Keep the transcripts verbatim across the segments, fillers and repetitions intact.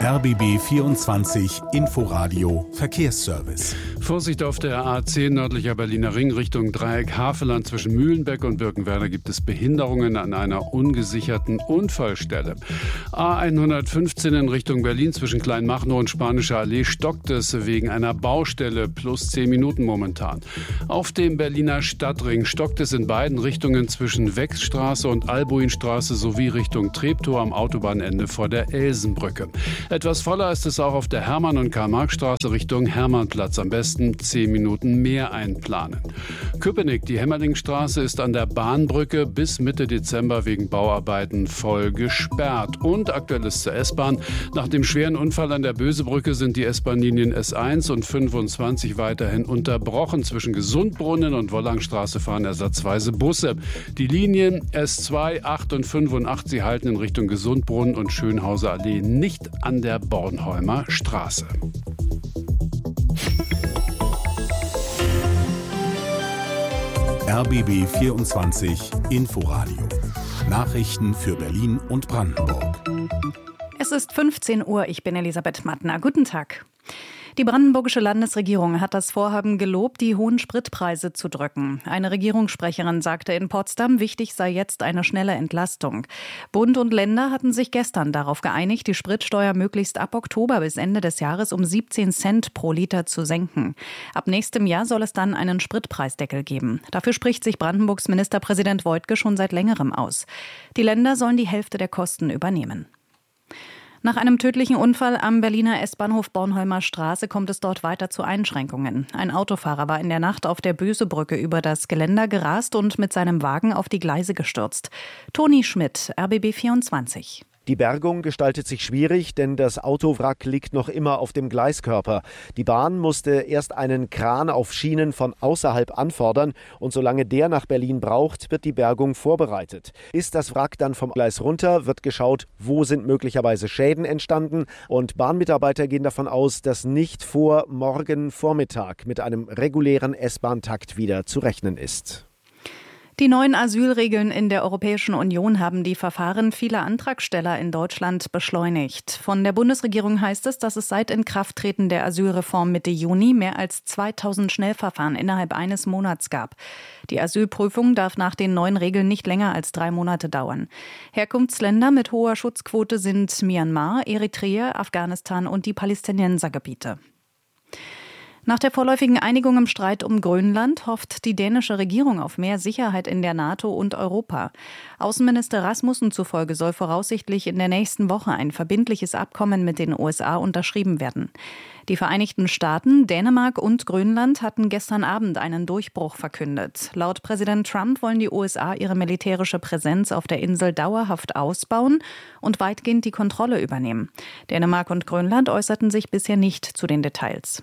R B B vierundzwanzig Inforadio Verkehrsservice. Vorsicht auf der A zehn nördlicher Berliner Ring Richtung Dreieck Havelland. Zwischen Mühlenbeck und Birkenwerder gibt es Behinderungen an einer ungesicherten Unfallstelle. A hundertfünfzehn in Richtung Berlin zwischen Kleinmachnow und Spanischer Allee stockt es wegen einer Baustelle, plus zehn Minuten momentan. Auf dem Berliner Stadtring stockt es in beiden Richtungen zwischen Wechsstraße und Albuinstraße sowie Richtung Treptow am Autobahnende vor der Elsenbrücke. Etwas voller ist es auch auf der Hermann- und Karl-Marx-Straße Richtung Hermannplatz. Am besten zehn Minuten mehr einplanen. Köpenick, die Hämmerlingstraße ist an der Bahnbrücke bis Mitte Dezember wegen Bauarbeiten voll gesperrt. Und aktuell ist zur S-Bahn. Nach dem schweren Unfall an der Bösebrücke sind die S-Bahn-Linien S eins und fünfundzwanzig weiterhin unterbrochen. Zwischen Gesundbrunnen und Wollangstraße fahren ersatzweise Busse. Die Linien S zwei, acht und fünfundachtzig halten in Richtung Gesundbrunnen und Schönhauser Allee nicht an der Bornholmer Straße. R B B vierundzwanzig Inforadio. Nachrichten für Berlin und Brandenburg. Es ist fünfzehn Uhr, ich bin Elisabeth Mattner. Guten Tag. Die brandenburgische Landesregierung hat das Vorhaben gelobt, die hohen Spritpreise zu drücken. Eine Regierungssprecherin sagte in Potsdam, wichtig sei jetzt eine schnelle Entlastung. Bund und Länder hatten sich gestern darauf geeinigt, die Spritsteuer möglichst ab Oktober bis Ende des Jahres um siebzehn Cent pro Liter zu senken. Ab nächstem Jahr soll es dann einen Spritpreisdeckel geben. Dafür spricht sich Brandenburgs Ministerpräsident Woidke schon seit längerem aus. Die Länder sollen die Hälfte der Kosten übernehmen. Nach einem tödlichen Unfall am Berliner S-Bahnhof Bornholmer Straße kommt es dort weiter zu Einschränkungen. Ein Autofahrer war in der Nacht auf der Bösebrücke über das Geländer gerast und mit seinem Wagen auf die Gleise gestürzt. Toni Schmidt, R B B vierundzwanzig. Die Bergung gestaltet sich schwierig, denn das Autowrack liegt noch immer auf dem Gleiskörper. Die Bahn musste erst einen Kran auf Schienen von außerhalb anfordern und solange der nach Berlin braucht, wird die Bergung vorbereitet. Ist das Wrack dann vom Gleis runter, wird geschaut, wo sind möglicherweise Schäden entstanden, und Bahnmitarbeiter gehen davon aus, dass nicht vor morgen Vormittag mit einem regulären S-Bahn-Takt wieder zu rechnen ist. Die neuen Asylregeln in der Europäischen Union haben die Verfahren vieler Antragsteller in Deutschland beschleunigt. Von der Bundesregierung heißt es, dass es seit Inkrafttreten der Asylreform Mitte Juni mehr als zweitausend Schnellverfahren innerhalb eines Monats gab. Die Asylprüfung darf nach den neuen Regeln nicht länger als drei Monate dauern. Herkunftsländer mit hoher Schutzquote sind Myanmar, Eritrea, Afghanistan und die Palästinensergebiete. Nach der vorläufigen Einigung im Streit um Grönland hofft die dänische Regierung auf mehr Sicherheit in der NATO und Europa. Außenminister Rasmussen zufolge soll voraussichtlich in der nächsten Woche ein verbindliches Abkommen mit den U S A unterschrieben werden. Die Vereinigten Staaten, Dänemark und Grönland hatten gestern Abend einen Durchbruch verkündet. Laut Präsident Trump wollen die U S A ihre militärische Präsenz auf der Insel dauerhaft ausbauen und weitgehend die Kontrolle übernehmen. Dänemark und Grönland äußerten sich bisher nicht zu den Details.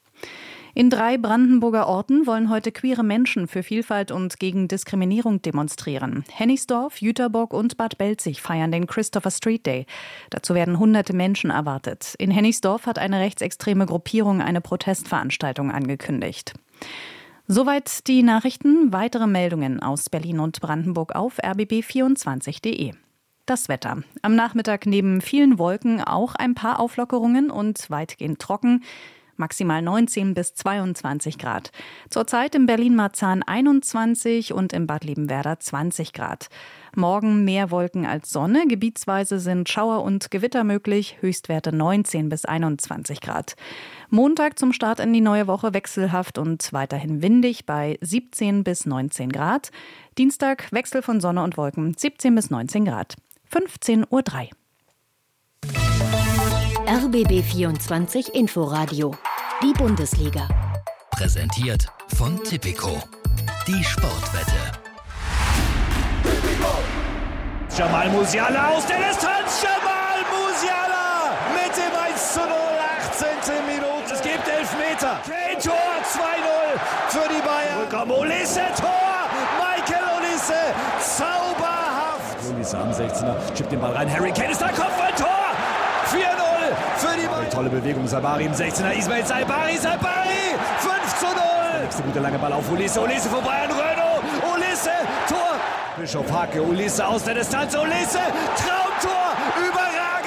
In drei Brandenburger Orten wollen heute queere Menschen für Vielfalt und gegen Diskriminierung demonstrieren. Hennigsdorf, Jüterbock und Bad Belzig feiern den Christopher Street Day. Dazu werden hunderte Menschen erwartet. In Hennigsdorf hat eine rechtsextreme Gruppierung eine Protestveranstaltung angekündigt. Soweit die Nachrichten. Weitere Meldungen aus Berlin und Brandenburg auf r b b vierundzwanzig punkt de. Das Wetter. Am Nachmittag neben vielen Wolken auch ein paar Auflockerungen und weitgehend trocken. Maximal neunzehn bis zweiundzwanzig Grad. Zurzeit in Berlin-Marzahn einundzwanzig und in Bad Liebenwerda zwanzig Grad. Morgen mehr Wolken als Sonne. Gebietsweise sind Schauer und Gewitter möglich. Höchstwerte neunzehn bis einundzwanzig Grad. Montag zum Start in die neue Woche wechselhaft und weiterhin windig bei siebzehn bis neunzehn Grad. Dienstag Wechsel von Sonne und Wolken siebzehn bis neunzehn Grad. fünfzehn Uhr drei. R B B vierundzwanzig Inforadio. Die Bundesliga. Präsentiert von Tipico. Die Sportwette. Jamal Musiala aus der Distanz. Jamal Musiala mit dem eins zu null. achtzehnte Minute. Es gibt Elfmeter. Kein Tor. zwei null für die Bayern. Rückraum Olise. Tor. Michael Olise. Zauberhaft. Olise am sechzehner. Chippt den Ball rein. Harry Kane ist da. Kopfballtor. vier null für die Bayern. Tolle Bewegung. Sabari im sechzehner. Ismail Sabari. Sabari. fünf zu null. Der nächste gute lange Ball auf Olise. Olise vorbei an Renault. Olise. Tor. Bischof Hake, Olise aus der Distanz, Olise, Traumtor, überragend! Bayern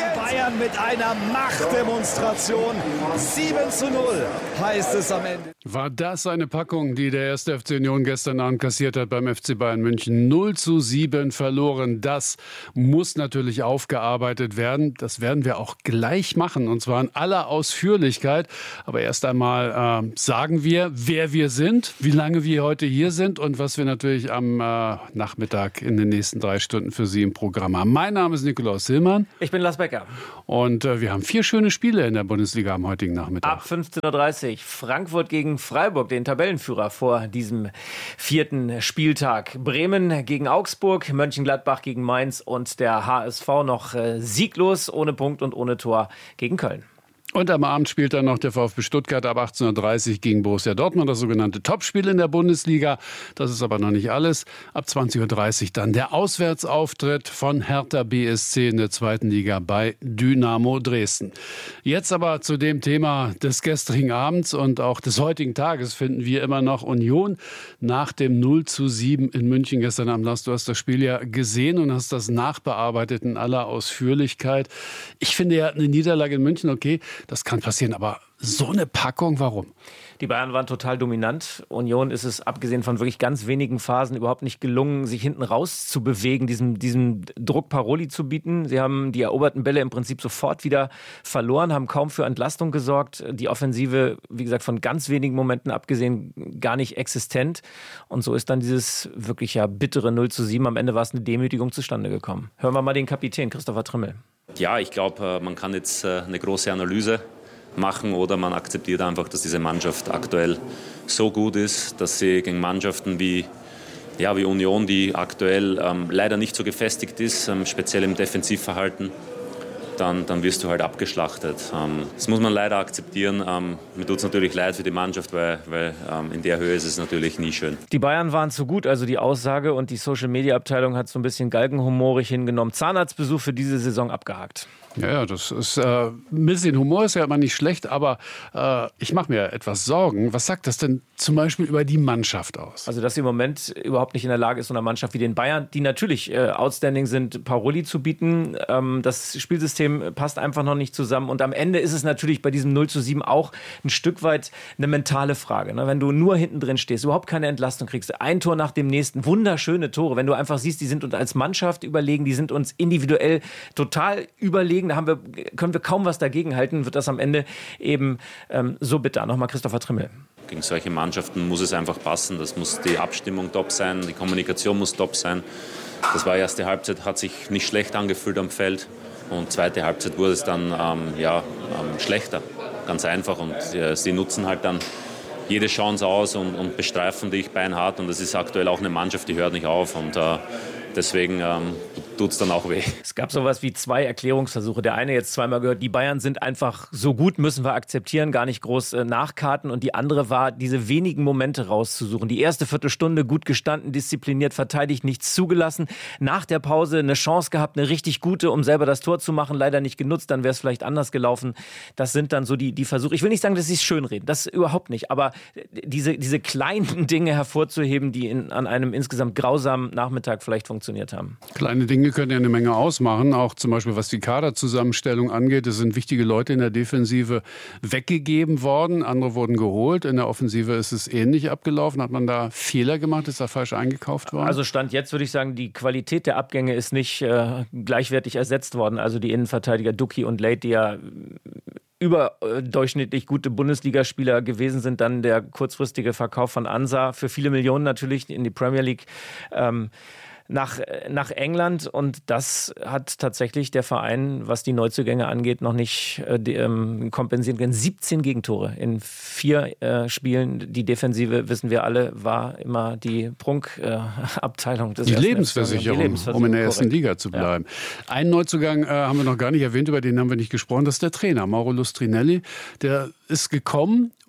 Bayern mit einer Machtdemonstration. sieben zu null heißt es am Ende. War das eine Packung, die der erste F C Union gestern Abend kassiert hat beim F C Bayern München? null zu sieben verloren. Das muss natürlich aufgearbeitet werden. Das werden wir auch gleich machen, und zwar in aller Ausführlichkeit. Aber erst einmal äh, sagen wir, wer wir sind, wie lange wir heute hier sind und was wir natürlich am äh, Nachmittag in den nächsten drei Stunden für Sie im Programm haben. Mein Name ist Nikolaus Hillmann. Ich bin Lars Becker. Und äh, wir haben vier schöne Spiele in der Bundesliga am heutigen Nachmittag. Ab fünfzehn Uhr dreißig Frankfurt gegen Freiburg, den Tabellenführer vor diesem vierten Spieltag. Bremen gegen Augsburg, Mönchengladbach gegen Mainz und der H S V noch äh, sieglos, ohne Punkt und ohne Tor gegen Köln. Und am Abend spielt dann noch der VfB Stuttgart ab achtzehn Uhr dreißig gegen Borussia Dortmund, das sogenannte Topspiel in der Bundesliga. Das ist aber noch nicht alles. Ab zwanzig Uhr dreißig dann der Auswärtsauftritt von Hertha B S C in der zweiten Liga bei Dynamo Dresden. Jetzt aber zu dem Thema des gestrigen Abends und auch des heutigen Tages finden wir immer noch Union nach dem null zu sieben in München gestern Abend. Lars, du hast das Spiel ja gesehen und hast das nachbearbeitet in aller Ausführlichkeit. Ich finde ja eine Niederlage in München, okay, das kann passieren, aber so eine Packung, warum? Die Bayern waren total dominant. Union ist es, abgesehen von wirklich ganz wenigen Phasen, überhaupt nicht gelungen, sich hinten raus zu bewegen, diesem, diesem Druck Paroli zu bieten. Sie haben die eroberten Bälle im Prinzip sofort wieder verloren, haben kaum für Entlastung gesorgt. Die Offensive, wie gesagt, von ganz wenigen Momenten abgesehen, gar nicht existent. Und so ist dann dieses wirklich ja bittere null zu sieben. Am Ende war es eine Demütigung zustande gekommen. Hören wir mal den Kapitän, Christopher Trimmel. Ja, ich glaube, man kann jetzt eine große Analyse machen oder man akzeptiert einfach, dass diese Mannschaft aktuell so gut ist, dass sie gegen Mannschaften wie, ja, wie Union, die aktuell ähm, leider nicht so gefestigt ist, ähm, speziell im Defensivverhalten, dann, dann wirst du halt abgeschlachtet. Ähm, das muss man leider akzeptieren. Ähm, mir tut es natürlich leid für die Mannschaft, weil, weil ähm, in der Höhe ist es natürlich nie schön. Die Bayern waren zu gut, also die Aussage, und die Social-Media-Abteilung hat so ein bisschen galgenhumorig hingenommen. Zahnarztbesuch für diese Saison abgehakt. Ja, ja, das ist äh, ein bisschen Humor ist ja immer nicht schlecht, aber äh, ich mache mir etwas Sorgen. Was sagt das denn zum Beispiel über die Mannschaft aus? Also, dass sie im Moment überhaupt nicht in der Lage ist, so einer Mannschaft wie den Bayern, die natürlich äh, outstanding sind, Paroli zu bieten. Ähm, das Spielsystem passt einfach noch nicht zusammen. Und am Ende ist es natürlich bei diesem null zu sieben auch ein Stück weit eine mentale Frage. Ne? Wenn du nur hinten drin stehst, überhaupt keine Entlastung kriegst, ein Tor nach dem nächsten, wunderschöne Tore. Wenn du einfach siehst, die sind uns als Mannschaft überlegen, die sind uns individuell total überlegen. Da haben wir, können wir kaum was dagegen halten, wird das am Ende eben ähm, so bitter. Nochmal Christopher Trimmel. Gegen solche Mannschaften muss es einfach passen. Das muss die Abstimmung top sein, die Kommunikation muss top sein. Das war erste Halbzeit, hat sich nicht schlecht angefühlt am Feld. Und zweite Halbzeit wurde es dann ähm, ja, ähm, schlechter. Ganz einfach. Und äh, sie nutzen halt dann jede Chance aus und, und bestreifen dich beinhart. Und das ist aktuell auch eine Mannschaft, die hört nicht auf. Und äh, deswegen ähm, tut es dann auch weh. Es gab sowas wie zwei Erklärungsversuche. Der eine jetzt zweimal gehört, die Bayern sind einfach so gut, müssen wir akzeptieren, gar nicht groß äh, nachkarten. Und die andere war, diese wenigen Momente rauszusuchen. Die erste Viertelstunde gut gestanden, diszipliniert, verteidigt, nichts zugelassen. Nach der Pause eine Chance gehabt, eine richtig gute, um selber das Tor zu machen. Leider nicht genutzt, dann wäre es vielleicht anders gelaufen. Das sind dann so die, die Versuche. Ich will nicht sagen, dass sie es schönreden, das überhaupt nicht. Aber diese, diese kleinen Dinge hervorzuheben, die in, an einem insgesamt grausamen Nachmittag vielleicht funktioniert haben. Kleine Dinge können ja eine Menge ausmachen, auch zum Beispiel was die Kaderzusammenstellung angeht. Es sind wichtige Leute in der Defensive weggegeben worden, andere wurden geholt. In der Offensive ist es ähnlich abgelaufen. Hat man da Fehler gemacht? Ist da falsch eingekauft worden? Also Stand jetzt würde ich sagen, die Qualität der Abgänge ist nicht äh, gleichwertig ersetzt worden. Also die Innenverteidiger Ducky und Late, die ja überdurchschnittlich gute Bundesligaspieler gewesen sind, dann der kurzfristige Verkauf von Ansa für viele Millionen natürlich in die Premier League ähm, Nach, nach England, und das hat tatsächlich der Verein, was die Neuzugänge angeht, noch nicht äh, die, ähm, kompensieren können. siebzehn Gegentore in vier äh, Spielen. Die Defensive, wissen wir alle, war immer die Prunkabteilung. Äh, die, Lebensversicherung, die Lebensversicherung, um in der ersten korrekt. Liga zu bleiben. Ja. Einen Neuzugang äh, haben wir noch gar nicht erwähnt, über den haben wir nicht gesprochen, das ist der Trainer, Mauro Lustrinelli. Der ist gekommen,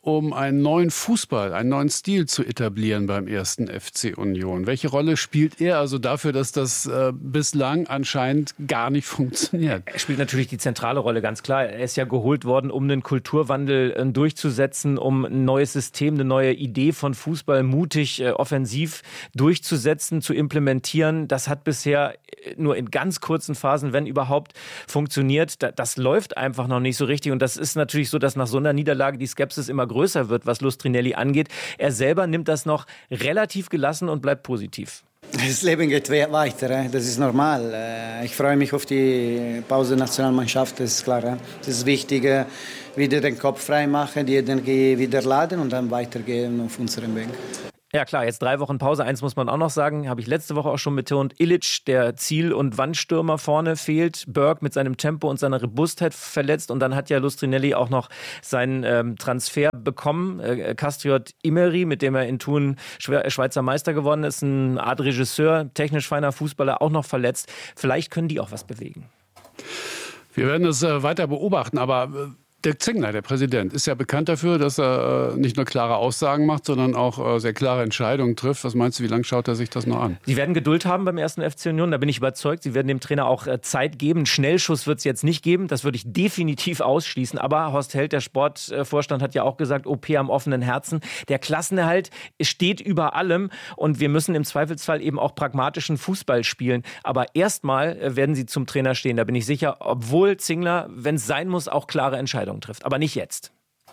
um einen neuen Fußball, einen neuen Stil zu etablieren beim ersten F C Union. Welche Rolle spielt er also dafür, dass das äh, bislang anscheinend gar nicht funktioniert? Er spielt natürlich die zentrale Rolle, ganz klar. Er ist ja geholt worden, um einen Kulturwandel äh, durchzusetzen, um ein neues System, eine neue Idee von Fußball mutig, äh, offensiv durchzusetzen, zu implementieren. Das hat bisher nur in ganz kurzen Phasen, wenn überhaupt, funktioniert. Das, das läuft einfach noch nicht so richtig. Und das ist natürlich so, dass nach so einer Niederlage die Skepsis immer größer wird, was Lustrinelli angeht. Er selber nimmt das noch relativ gelassen und bleibt positiv. Das Leben geht weiter, das ist normal. Ich freue mich auf die Pause-Nationalmannschaft, das ist klar. Das ist wichtig, wieder den Kopf frei machen, die Energie wieder laden und dann weitergehen auf unserem Weg. Ja klar, jetzt drei Wochen Pause. Eins muss man auch noch sagen, habe ich letzte Woche auch schon betont. Illich, der Ziel- und Wandstürmer vorne, fehlt. Berg mit seinem Tempo und seiner Robustheit verletzt. Und dann hat ja Lustrinelli auch noch seinen ähm, Transfer bekommen. Äh, Castriot Imeri, mit dem er in Thun Schweizer Meister geworden ist. Ein Art Regisseur, technisch feiner Fußballer, auch noch verletzt. Vielleicht können die auch was bewegen. Wir werden es äh, weiter beobachten, aber... Äh Dirk Zingler, der Präsident, ist ja bekannt dafür, dass er nicht nur klare Aussagen macht, sondern auch sehr klare Entscheidungen trifft. Was meinst du, wie lange schaut er sich das noch an? Sie werden Geduld haben beim ersten F C Union, da bin ich überzeugt. Sie werden dem Trainer auch Zeit geben. Einen Schnellschuss wird es jetzt nicht geben, das würde ich definitiv ausschließen. Aber Horst Held, der Sportvorstand, hat ja auch gesagt, O P am offenen Herzen. Der Klassenerhalt steht über allem und wir müssen im Zweifelsfall eben auch pragmatischen Fußball spielen. Aber erstmal werden sie zum Trainer stehen, da bin ich sicher, obwohl Zingler, wenn es sein muss, auch klare Entscheidungen trifft, aber nicht jetzt.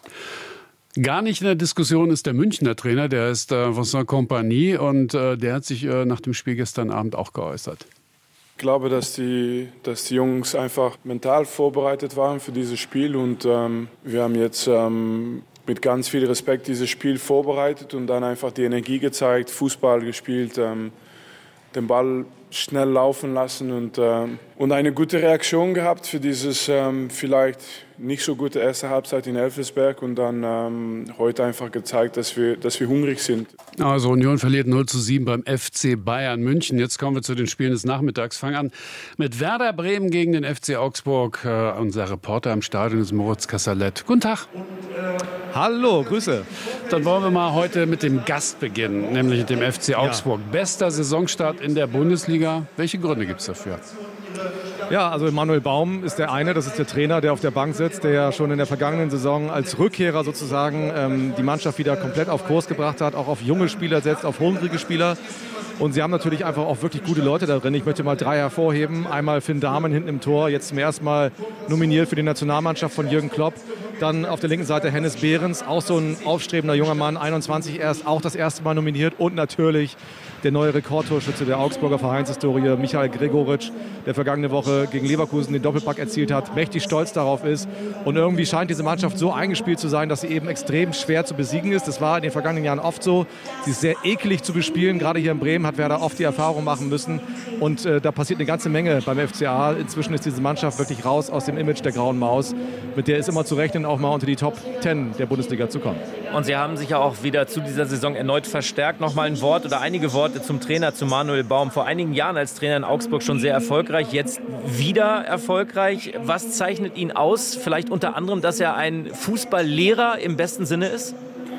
Gar nicht in der Diskussion ist der Münchner Trainer, der ist äh, Vincent Kompany und äh, der hat sich äh, nach dem Spiel gestern Abend auch geäußert. Ich glaube, dass die, dass die Jungs einfach mental vorbereitet waren für dieses Spiel und ähm, wir haben jetzt ähm, mit ganz viel Respekt dieses Spiel vorbereitet und dann einfach die Energie gezeigt, Fußball gespielt, ähm, den Ball schnell laufen lassen und, ähm, und eine gute Reaktion gehabt für dieses ähm, vielleicht nicht so gute erste Halbzeit in Elversberg und dann ähm, heute einfach gezeigt, dass wir, dass wir hungrig sind. Also Union verliert null zu sieben beim F C Bayern München. Jetzt kommen wir zu den Spielen des Nachmittags. Fangen an mit Werder Bremen gegen den F C Augsburg. Äh, unser Reporter im Stadion ist Moritz Kassalet. Guten Tag. Hallo, Grüße. Dann wollen wir mal heute mit dem Gast beginnen, nämlich mit dem F C Augsburg. Ja. Bester Saisonstart in der Bundesliga. Welche Gründe gibt es dafür? Ja, also Manuel Baum ist der eine, das ist der Trainer, der auf der Bank sitzt, der ja schon in der vergangenen Saison als Rückkehrer sozusagen ähm, die Mannschaft wieder komplett auf Kurs gebracht hat, auch auf junge Spieler setzt, auf hungrige Spieler. Und sie haben natürlich einfach auch wirklich gute Leute da drin. Ich möchte mal drei hervorheben. Einmal Finn Dahmen hinten im Tor, jetzt zum ersten Mal nominiert für die Nationalmannschaft von Jürgen Klopp. Dann auf der linken Seite Hennes Behrens, auch so ein aufstrebender junger Mann, einundzwanzig erst, auch das erste Mal nominiert. Und natürlich der neue Rekordtorschütze der Augsburger Vereinshistorie, Michael Gregoritsch, der vergangene Woche gegen Leverkusen den Doppelpack erzielt hat, mächtig stolz darauf ist. Und irgendwie scheint diese Mannschaft so eingespielt zu sein, dass sie eben extrem schwer zu besiegen ist. Das war in den vergangenen Jahren oft so. Sie ist sehr eklig zu bespielen. Gerade hier in Bremen hat Werder oft die Erfahrung machen müssen. Und äh, da passiert eine ganze Menge beim F C A. Inzwischen ist diese Mannschaft wirklich raus aus dem Image der grauen Maus. Mit der ist immer zu rechnen, auch mal unter die Top zehn der Bundesliga zu kommen. Und sie haben sich ja auch wieder zu dieser Saison erneut verstärkt. Noch mal ein Wort oder einige Worte zum Trainer, zu Manuel Baum. Vor einigen Jahren als Trainer in Augsburg schon sehr erfolgreich, jetzt wieder erfolgreich. Was zeichnet ihn aus? Vielleicht unter anderem, dass er ein Fußballlehrer im besten Sinne ist?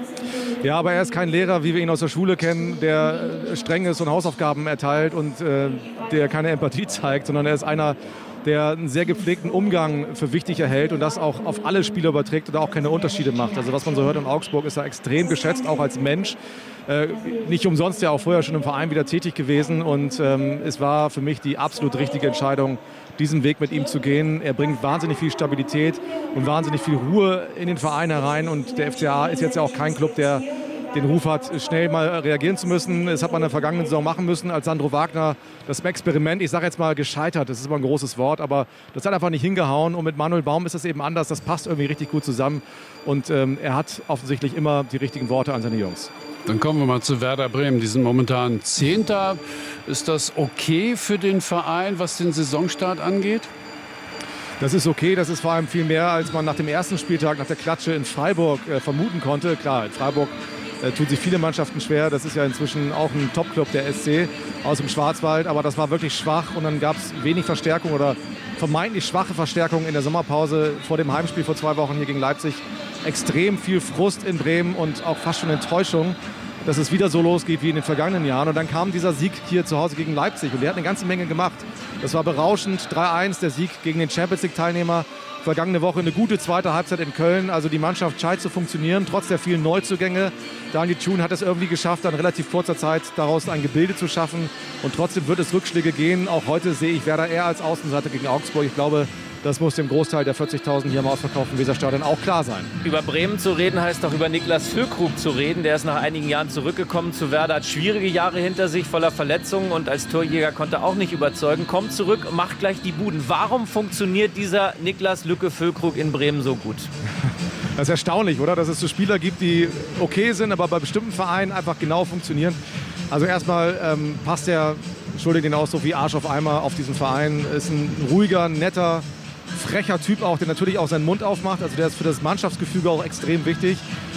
Ja, aber er ist kein Lehrer, wie wir ihn aus der Schule kennen, der streng ist und Hausaufgaben erteilt und äh, der keine Empathie zeigt, sondern er ist einer, der einen sehr gepflegten Umgang für wichtig erhält und das auch auf alle Spieler überträgt und auch keine Unterschiede macht. Also was man so hört in Augsburg, ist er extrem geschätzt, auch als Mensch. Äh, nicht umsonst ja auch vorher schon im Verein wieder tätig gewesen und ähm, es war für mich die absolut richtige Entscheidung, diesen Weg mit ihm zu gehen. Er bringt wahnsinnig viel Stabilität und wahnsinnig viel Ruhe in den Verein herein und der F C A ist jetzt ja auch kein Club, der den Ruf hat, schnell mal reagieren zu müssen. Das hat man in der vergangenen Saison machen müssen, als Sandro Wagner das Experiment, ich sage jetzt mal gescheitert, das ist immer ein großes Wort, aber das hat einfach nicht hingehauen und mit Manuel Baum ist das eben anders, das passt irgendwie richtig gut zusammen und ähm, er hat offensichtlich immer die richtigen Worte an seine Jungs. Dann kommen wir mal zu Werder Bremen. Die sind momentan Zehnter. Ist das okay für den Verein, was den Saisonstart angeht? Das ist okay, das ist vor allem viel mehr, als man nach dem ersten Spieltag, nach der Klatsche in Freiburg äh, vermuten konnte. Klar, in Freiburg äh, tun sich viele Mannschaften schwer. Das ist ja inzwischen auch ein Top-Club, der S C aus dem Schwarzwald. Aber das war wirklich schwach und dann gab es wenig Verstärkung oder vermeintlich schwache Verstärkung in der Sommerpause vor dem Heimspiel vor zwei Wochen hier gegen Leipzig. extrem viel Frust in Bremen und auch fast schon Enttäuschung, dass es wieder so losgeht wie in den vergangenen Jahren. Und dann kam dieser Sieg hier zu Hause gegen Leipzig und der hat eine ganze Menge gemacht. Das war berauschend, drei eins, der Sieg gegen den Champions-League-Teilnehmer. Vergangene Woche eine gute zweite Halbzeit in Köln. Also die Mannschaft scheint zu funktionieren, trotz der vielen Neuzugänge. Daniel Thun hat es irgendwie geschafft, in relativ kurzer Zeit daraus ein Gebilde zu schaffen. Und trotzdem wird es Rückschläge gehen. Auch heute sehe ich Werder eher als Außenseiter gegen Augsburg. Ich glaube, das muss dem Großteil der vierzigtausend hier im ausverkauften Weserstadion auch klar sein. Über Bremen zu reden heißt auch über Niklas Füllkrug zu reden. Der ist nach einigen Jahren zurückgekommen zu Werder, hat schwierige Jahre hinter sich, voller Verletzungen und als Torjäger konnte auch nicht überzeugen. Kommt zurück, macht gleich die Buden. Warum funktioniert dieser Niklas Lücke Füllkrug in Bremen so gut? Das ist erstaunlich, oder? Dass es so Spieler gibt, die okay sind, aber bei bestimmten Vereinen einfach genau funktionieren. Also erstmal ähm, passt er, entschuldige den Ausdruck, wie Arsch auf Eimer auf diesen Verein. Ist ein ruhiger, netter, frecher Typ auch, der natürlich auch seinen Mund aufmacht. Also der ist für das Mannschaftsgefüge auch extrem wichtig.